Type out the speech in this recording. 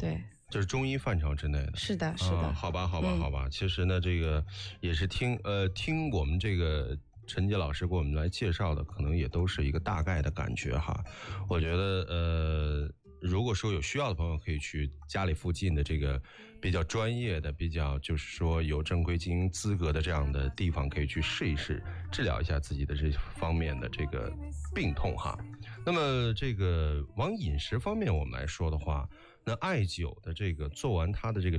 对， 这是中医范畴之内的。 是的，是的。 好吧，好吧。其实呢，这个也是听我们这个陈杰老师给我们来介绍的，可能也都是一个大概的感觉哈。我觉得如果说有需要的朋友，可以去家里附近的这个比较专业的、比较就是说有正规经营资格的这样的地方，可以去试一试，治疗一下自己的这方面的这个病痛哈。那么这个往饮食方面我们来说的话，那艾灸的这个做完它的这个